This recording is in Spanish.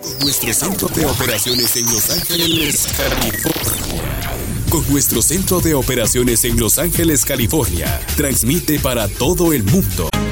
Nuestro centro de operaciones en Los Ángeles, California. Con nuestro centro de operaciones en Los Ángeles, California, transmite para todo el mundo.